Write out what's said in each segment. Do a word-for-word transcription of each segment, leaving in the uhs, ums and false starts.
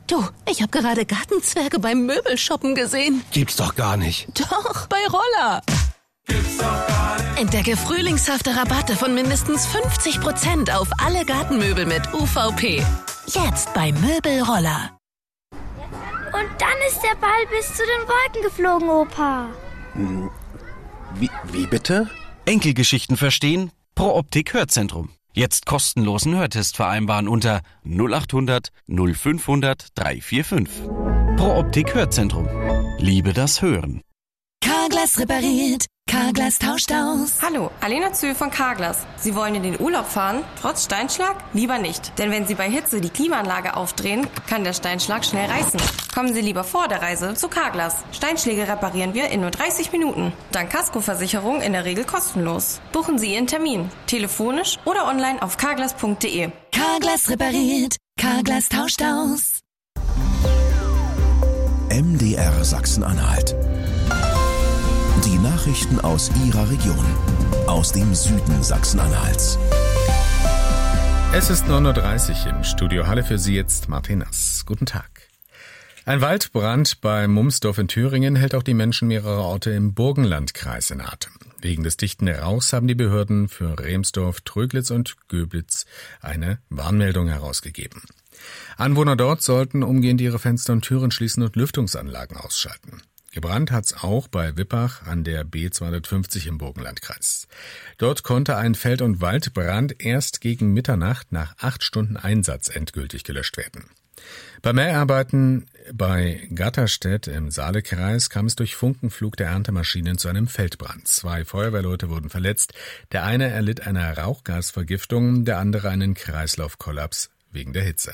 Du, ich habe gerade Gartenzwerge beim Möbelshoppen gesehen. Gibt's doch gar nicht. Doch, bei Roller. Gibt's doch gar nicht. Entdecke frühlingshafte Rabatte von mindestens fünfzig Prozent auf alle Gartenmöbel mit U V P. Jetzt bei Möbelroller. Und dann ist der Ball bis zu den Wolken geflogen, Opa. Wie, wie bitte? Enkelgeschichten verstehen? Pro Optik Hörzentrum. Jetzt kostenlosen Hörtest vereinbaren unter null acht hundert null fünfhundert dreihundertfünfundvierzig. Pro Optik Hörzentrum. Liebe das Hören. Carglass repariert. Carglass tauscht aus. Hallo, Alena Zöhl von Carglass. Sie wollen in den Urlaub fahren, trotz Steinschlag? Lieber nicht, denn wenn Sie bei Hitze die Klimaanlage aufdrehen, kann der Steinschlag schnell reißen. Kommen Sie lieber vor der Reise zu Carglass. Steinschläge reparieren wir in nur dreißig Minuten. Dank Kaskoversicherung in der Regel kostenlos. Buchen Sie Ihren Termin, telefonisch oder online auf carglass punkt de. Carglass repariert. Carglass tauscht aus. M D R Sachsen-Anhalt. Die Nachrichten aus Ihrer Region, aus dem Süden Sachsen-Anhalts. Es ist neun Uhr dreißig im Studio Halle, für Sie jetzt Martin Nass. Guten Tag. Ein Waldbrand bei Mumsdorf in Thüringen hält auch die Menschen mehrerer Orte im Burgenlandkreis in Atem. Wegen des dichten Rauchs haben die Behörden für Remsdorf, Tröglitz und Göblitz eine Warnmeldung herausgegeben. Anwohner dort sollten umgehend ihre Fenster und Türen schließen und Lüftungsanlagen ausschalten. Gebrannt hat's auch bei Wippach an der B zweihundertfünfzig im Burgenlandkreis. Dort konnte ein Feld- und Waldbrand erst gegen Mitternacht nach acht Stunden Einsatz endgültig gelöscht werden. Bei Mäharbeiten bei Gatterstedt im Saalekreis kam es durch Funkenflug der Erntemaschinen zu einem Feldbrand. Zwei Feuerwehrleute wurden verletzt. Der eine erlitt eine Rauchgasvergiftung, der andere einen Kreislaufkollaps wegen der Hitze.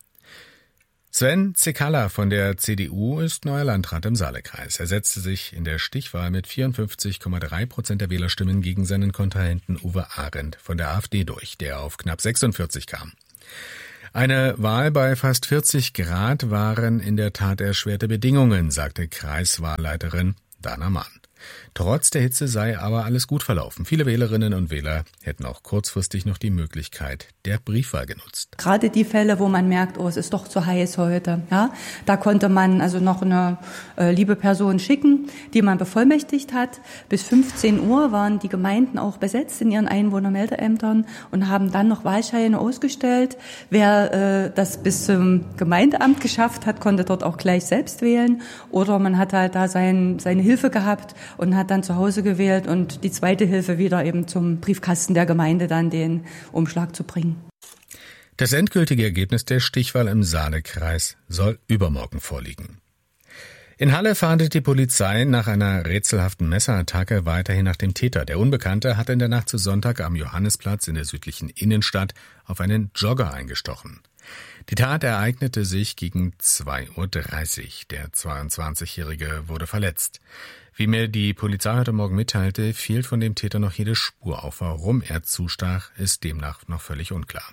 Sven Zekalla von der C D U ist neuer Landrat im Saalekreis. Er setzte sich in der Stichwahl mit vierundfünfzig Komma drei Prozent der Wählerstimmen gegen seinen Kontrahenten Uwe Arendt von der AfD durch, der auf knapp sechsundvierzig kam. Eine Wahl bei fast vierzig Grad waren in der Tat erschwerte Bedingungen, sagte Kreiswahlleiterin Dana Mahn. Trotz der Hitze sei aber alles gut verlaufen. Viele Wählerinnen und Wähler hätten auch kurzfristig noch die Möglichkeit der Briefwahl genutzt. Gerade die Fälle, wo man merkt, oh, es ist doch zu heiß heute, ja, da konnte man also noch eine äh, liebe Person schicken, die man bevollmächtigt hat. Bis fünfzehn Uhr waren die Gemeinden auch besetzt in ihren Einwohnermeldeämtern und haben dann noch Wahlscheine ausgestellt. Wer äh, das bis zum Gemeindeamt geschafft hat, konnte dort auch gleich selbst wählen. Oder man hat halt da sein, seine Hilfe gehabt und hat dann zu Hause gewählt und die zweite Hilfe wieder eben zum Briefkasten der Gemeinde dann den Umschlag zu bringen. Das endgültige Ergebnis der Stichwahl im Saalekreis soll übermorgen vorliegen. In Halle fahndet die Polizei nach einer rätselhaften Messerattacke weiterhin nach dem Täter. Der Unbekannte hatte in der Nacht zu Sonntag am Johannesplatz in der südlichen Innenstadt auf einen Jogger eingestochen. Die Tat ereignete sich gegen zwei Uhr dreißig. Der zweiundzwanzigjährige wurde verletzt. Wie mir die Polizei heute Morgen mitteilte, fehlt von dem Täter noch jede Spur auf. Warum er zustach, ist demnach noch völlig unklar.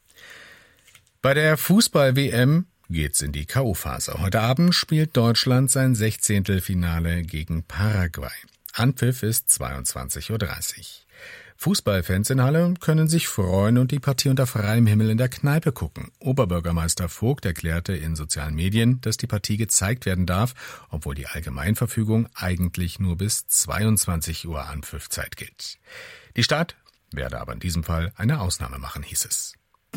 Bei der Fußball-W M geht's in die K O-Phase. Heute Abend spielt Deutschland sein Sechzehntelfinale gegen Paraguay. Anpfiff ist zweiundzwanzig Uhr dreißig. Fußballfans in Halle können sich freuen und die Partie unter freiem Himmel in der Kneipe gucken. Oberbürgermeister Vogt erklärte in sozialen Medien, dass die Partie gezeigt werden darf, obwohl die Allgemeinverfügung eigentlich nur bis zweiundzwanzig Uhr Anpfiffzeit gilt. Die Stadt werde aber in diesem Fall eine Ausnahme machen, hieß es.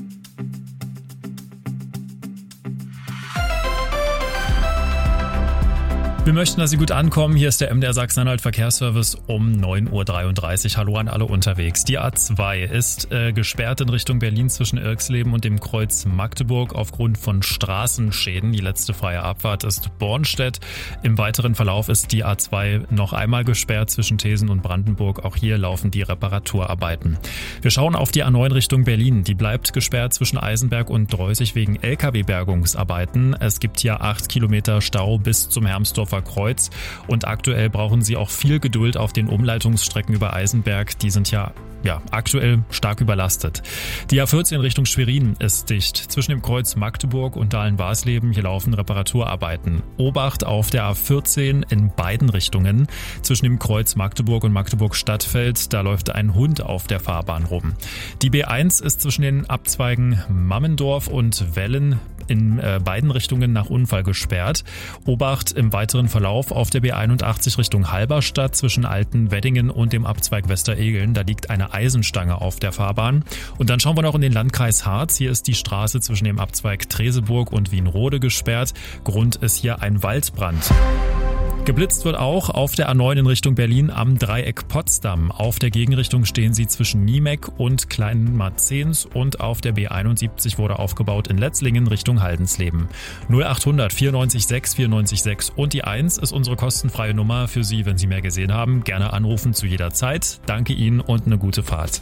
Wir möchten, dass Sie gut ankommen. Hier ist der M D R Sachsen-Anhalt Verkehrsservice um neun Uhr dreiunddreißig. Hallo an alle unterwegs. Die A zwei ist äh, gesperrt in Richtung Berlin zwischen Irxleben und dem Kreuz Magdeburg aufgrund von Straßenschäden. Die letzte freie Abfahrt ist Bornstedt. Im weiteren Verlauf ist die A zwei noch einmal gesperrt zwischen Thesen und Brandenburg. Auch hier laufen die Reparaturarbeiten. Wir schauen auf die A neun Richtung Berlin. Die bleibt gesperrt zwischen Eisenberg und Dreusig wegen L K W-Bergungsarbeiten. Es gibt hier acht Kilometer Stau bis zum Hermsdorfer Kreuz und aktuell brauchen Sie auch viel Geduld auf den Umleitungsstrecken über Eisenberg. Die sind ja Ja, aktuell stark überlastet. Die A vierzehn Richtung Schwerin ist dicht. Zwischen dem Kreuz Magdeburg und Dahlen-Barsleben, hier laufen Reparaturarbeiten. Obacht auf der A vierzehn in beiden Richtungen. Zwischen dem Kreuz Magdeburg und Magdeburg-Stadtfeld, da läuft ein Hund auf der Fahrbahn rum. Die B eins ist zwischen den Abzweigen Mammendorf und Wellen in äh, beiden Richtungen nach Unfall gesperrt. Obacht im weiteren Verlauf auf der B einundachtzig Richtung Halberstadt zwischen Altenweddingen und dem Abzweig Westeregeln. Da liegt eine Eisenstange auf der Fahrbahn. Und dann schauen wir noch in den Landkreis Harz. Hier ist die Straße zwischen dem Abzweig Treseburg und Wienrode gesperrt. Grund ist hier ein Waldbrand. Geblitzt wird auch auf der A neun in Richtung Berlin am Dreieck Potsdam. Auf der Gegenrichtung stehen sie zwischen Niemeck und Kleinmarzens und auf der B einundsiebzig wurde aufgebaut in Letzlingen Richtung Haldensleben. null achthundert vierundneunzig sechs vierundneunzig sechs und die eins ist unsere kostenfreie Nummer für Sie, wenn Sie mehr gesehen haben. Gerne anrufen zu jeder Zeit. Danke Ihnen und eine gute Fahrt.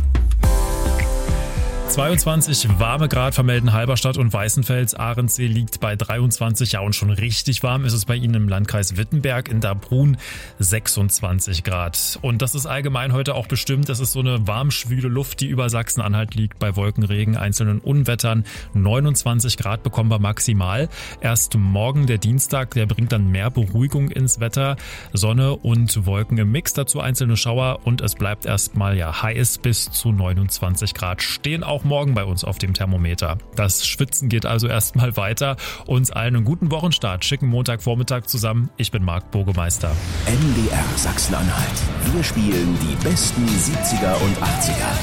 zweiundzwanzig warme Grad vermelden Halberstadt und Weißenfels. Ahrensee liegt bei dreiundzwanzig. Ja, und schon richtig warm ist es bei Ihnen im Landkreis Wittenberg. In Dabrun sechsundzwanzig Grad. Und das ist allgemein heute auch bestimmt. Das ist so eine warm-schwüle Luft, die über Sachsen-Anhalt liegt. Bei Wolkenregen, einzelnen Unwettern. neunundzwanzig Grad bekommen wir maximal. Erst morgen, der Dienstag, der bringt dann mehr Beruhigung ins Wetter. Sonne und Wolken im Mix, dazu einzelne Schauer. Und es bleibt erstmal ja heiß bis zu neunundzwanzig Grad. Stehen auch morgen bei uns auf dem Thermometer. Das Schwitzen geht also erstmal weiter. Uns allen einen guten Wochenstart. Schicken Montagvormittag zusammen. Ich bin Marc Burgemeister. N D R Sachsen-Anhalt. Wir spielen die besten siebziger und achtziger.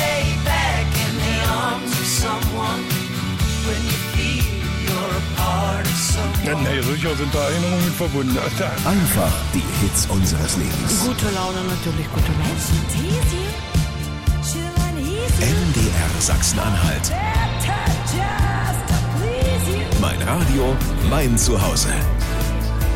Nee, sicher sind da Erinnerungen verbunden. Einfach die Hits unseres Lebens. Gute Laune, natürlich gute Laune. N D R Sachsen-Anhalt. Mein Radio, mein Zuhause.